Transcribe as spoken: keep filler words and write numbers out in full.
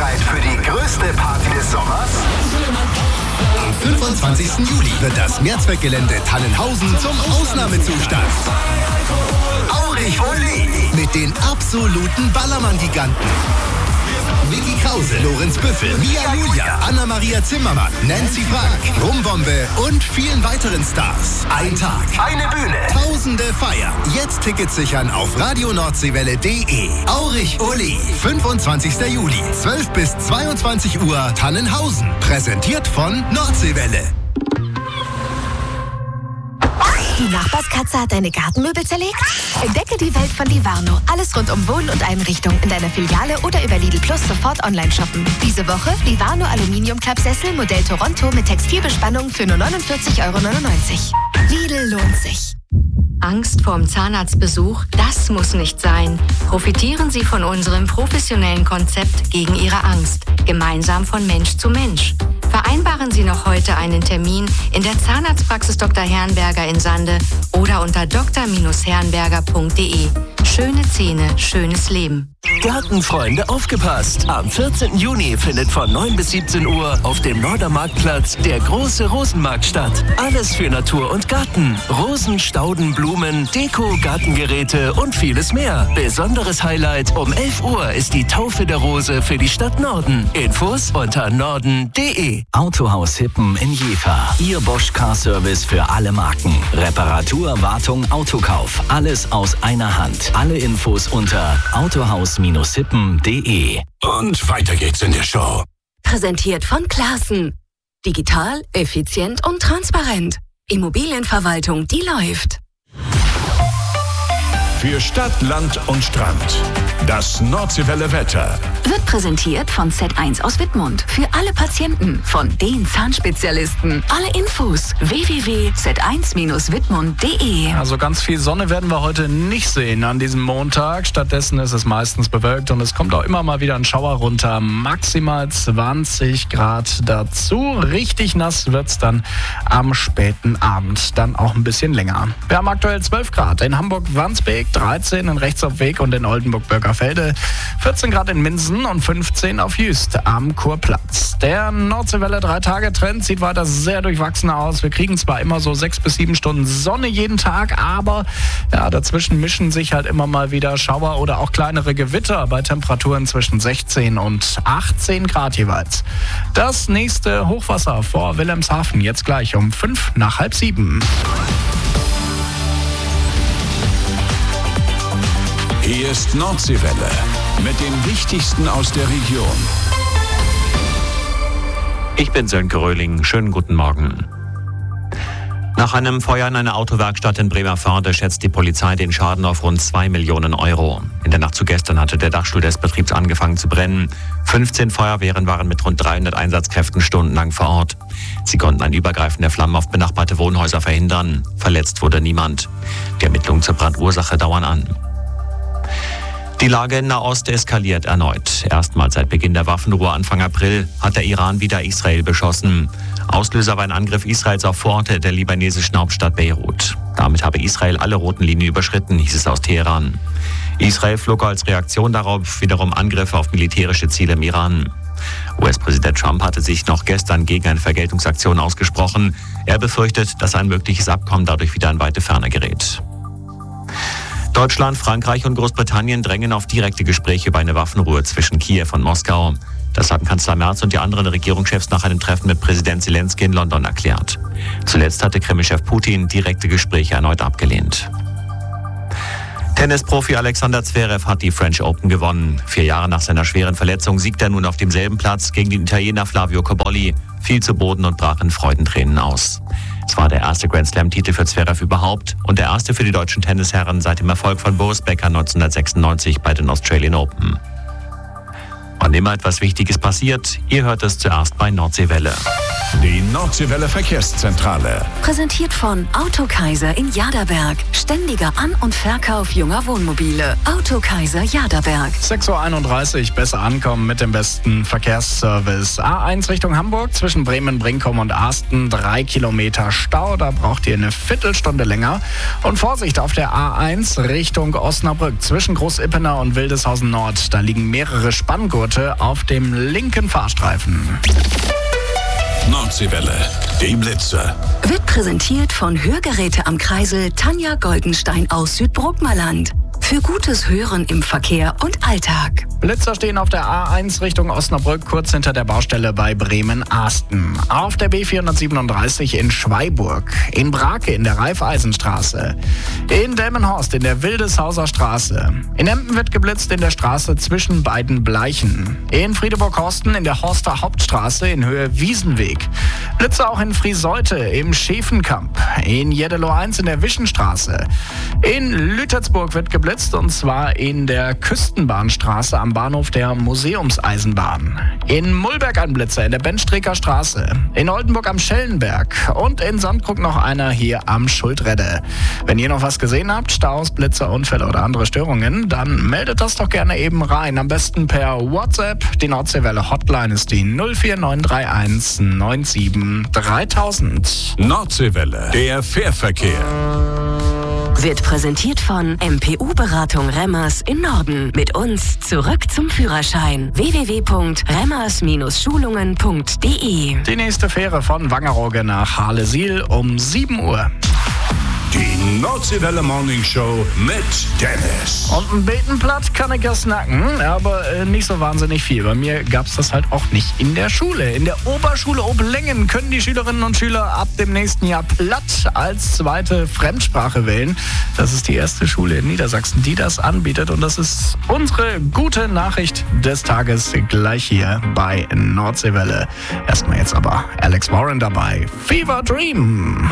bereit für die größte Party des Sommers? Am fünfundzwanzigsten Juli wird das Mehrzweckgelände Tannenhausen zum Ausnahmezustand. Aurich Oli mit den absoluten Ballermann-Giganten. Vicky Krause, Lorenz Büffel, Mia Julia, Anna-Maria Zimmermann, Nancy Frank, Rumbombe und vielen weiteren Stars. Ein Tag, eine Bühne, tausende feiern. Jetzt Tickets sichern auf radionordseewelle punkt de. Aurich Oli, fünfundzwanzigsten Juli, zwölf bis zweiundzwanzig Uhr, Tannenhausen. Präsentiert von Nordseewelle. Die Nachbarskatze hat deine Gartenmöbel zerlegt? Entdecke die Welt von Livarno. Alles rund um Wohn- und Einrichtung in deiner Filiale oder über Lidl Plus sofort online shoppen. Diese Woche Livarno Aluminium-Klappsessel Modell Toronto mit Textilbespannung für nur neunundvierzig Euro neunundneunzig. Lidl lohnt sich. Angst vorm Zahnarztbesuch? Das muss nicht sein. Profitieren Sie von unserem professionellen Konzept gegen Ihre Angst. Gemeinsam von Mensch zu Mensch. Vereinbaren Sie noch heute einen Termin in der Zahnarztpraxis Doktor Herrenberger in Sande oder unter d r herrenberger punkt de. Schöne Zähne, schönes Leben. Gartenfreunde, aufgepasst! Am vierzehnten Juni findet von neun bis siebzehn Uhr auf dem Nordermarktplatz der große Rosenmarkt statt. Alles für Natur und Garten. Rosen, Stauden, Blumen, Deko, Gartengeräte und vieles mehr. Besonderes Highlight: um elf Uhr ist die Taufe der Rose für die Stadt Norden. Infos unter norden punkt de. Autohaus Hippen in Jever. Ihr Bosch Car Service für alle Marken. Reparatur, Wartung, Autokauf. Alles aus einer Hand. Alle Infos unter autohaus hippen punkt de. Und weiter geht's in der Show. Präsentiert von Classen. Digital, effizient und transparent. Immobilienverwaltung, die läuft. Für Stadt, Land und Strand. Das Nordseewelle Wetter. Wird präsentiert von Z eins aus Wittmund. Für alle Patienten, von den Zahnspezialisten. Alle Infos w w w punkt z eins wittmund punkt de. Also ganz viel Sonne werden wir heute nicht sehen an diesem Montag. Stattdessen ist es meistens bewölkt und es kommt auch immer mal wieder ein Schauer runter. Maximal zwanzig Grad dazu. Richtig nass wird's dann am späten Abend. Dann auch ein bisschen länger. Wir haben aktuell zwölf Grad in Hamburg-Wandsbek, dreizehn in Rechtsaufweg und in Oldenburg-Bürgerfelde, vierzehn Grad in Minsen und fünfzehn auf Jüst am Kurplatz. Der Nordseewelle drei-Tage-Trend sieht weiter sehr durchwachsen aus. Wir kriegen zwar immer so sechs bis sieben Stunden Sonne jeden Tag, aber ja, dazwischen mischen sich halt immer mal wieder Schauer oder auch kleinere Gewitter bei Temperaturen zwischen sechzehn und achtzehn Grad jeweils. Das nächste Hochwasser vor Wilhelmshaven jetzt gleich um fünf nach halb sieben. Hier ist Nordseewelle mit dem Wichtigsten aus der Region. Ich bin Sönke Röhling. Schönen guten Morgen. Nach einem Feuer in einer Autowerkstatt in Bremervörde schätzt die Polizei den Schaden auf rund zwei Millionen Euro. In der Nacht zu gestern hatte der Dachstuhl des Betriebs angefangen zu brennen. fünfzehn Feuerwehren waren mit rund dreihundert Einsatzkräften stundenlang vor Ort. Sie konnten ein Übergreifen der Flammen auf benachbarte Wohnhäuser verhindern. Verletzt wurde niemand. Die Ermittlungen zur Brandursache dauern an. Die Lage in Nahost eskaliert erneut. Erstmals seit Beginn der Waffenruhe Anfang April hat der Iran wieder Israel beschossen. Auslöser war ein Angriff Israels auf Vororte der libanesischen Hauptstadt Beirut. Damit habe Israel alle roten Linien überschritten, hieß es aus Teheran. Israel flog als Reaktion darauf wiederum Angriffe auf militärische Ziele im Iran. U S-Präsident Trump hatte sich noch gestern gegen eine Vergeltungsaktion ausgesprochen. Er befürchtet, dass ein mögliches Abkommen dadurch wieder in weite Ferne gerät. Deutschland, Frankreich und Großbritannien drängen auf direkte Gespräche über eine Waffenruhe zwischen Kiew und Moskau. Das haben Kanzler Merz und die anderen Regierungschefs nach einem Treffen mit Präsident Zelensky in London erklärt. Zuletzt hatte Kremlchef Putin direkte Gespräche erneut abgelehnt. Tennisprofi Alexander Zverev hat die French Open gewonnen. Vier Jahre nach seiner schweren Verletzung siegt er nun auf demselben Platz gegen den Italiener Flavio Cobolli, fiel zu Boden und brach in Freudentränen aus. Es war der erste Grand-Slam-Titel für Zverev überhaupt und der erste für die deutschen Tennisherren seit dem Erfolg von Boris Becker neunzehnhundertsechsundneunzig bei den Australian Open. Wann immer etwas Wichtiges passiert, ihr hört es zuerst bei Nordseewelle. Die Nordseewelle Verkehrszentrale. Präsentiert von Autokaiser in Jaderberg. Ständiger An- und Verkauf junger Wohnmobile. Autokaiser Jaderberg. sechs Uhr einunddreißig, besser ankommen mit dem besten Verkehrsservice. A eins Richtung Hamburg, zwischen Bremen, Brinkum und Asten, drei Kilometer Stau. Da braucht ihr eine Viertelstunde länger. Und Vorsicht auf der A eins Richtung Osnabrück, zwischen Großippener und Wildeshausen Nord. Da liegen mehrere Spanngurte auf dem linken Fahrstreifen. Nordseewelle, die Blitze. Wird präsentiert von Hörgeräte am Kreisel Tanja Goldenstein aus Südbrookmerland. Für gutes Hören im Verkehr und Alltag. Blitzer stehen auf der A eins Richtung Osnabrück, kurz hinter der Baustelle bei Bremen-Asten. Auf der B vierhundertsiebenunddreißig in Schweiburg. In Brake in der Raiffeisenstraße. In Delmenhorst in der Wildeshauser Straße. In Emden wird geblitzt in der Straße zwischen beiden Bleichen. In Friedeburg-Horsten in der Horster Hauptstraße in Höhe Wiesenweg. Blitzer auch in Frieseute im Schäfenkamp. In Jeddelo eins in der Wischenstraße. In Lüterzburg wird geblitzt, und zwar in der Küstenbahnstraße am Bahnhof der Museumseisenbahn. In Mullberg ein Blitzer in der Benstreker Straße. In Oldenburg am Schellenberg. Und in Sandkrug noch einer hier am Schuldredde. Wenn ihr noch was gesehen habt, Staus, Blitzer, Unfälle oder andere Störungen, dann meldet das doch gerne eben rein. Am besten per WhatsApp. Die Nordseewelle Hotline ist die null vier neun drei eins neun sieben dreitausend. Nordseewelle, der Fährverkehr. Wird präsentiert von M P U-Beratung Remmers in Norden. Mit uns zurück zum Führerschein. w w w punkt remmers Schulungen punkt d e. Die nächste Fähre von Wangerooge nach Harlesiel um sieben Uhr. Die Nordseewelle Morning Show mit Dennis. Und ein Betenblatt kann ich ja snacken, aber äh, nicht so wahnsinnig viel. Bei mir gab es das halt auch nicht in der Schule. In der Oberschule Oberlängen können die Schülerinnen und Schüler ab dem nächsten Jahr Platt als zweite Fremdsprache wählen. Das ist die erste Schule in Niedersachsen, die das anbietet. Und das ist unsere gute Nachricht des Tages gleich hier bei Nordseewelle. Erstmal jetzt aber Alex Warren dabei. Fever Dream.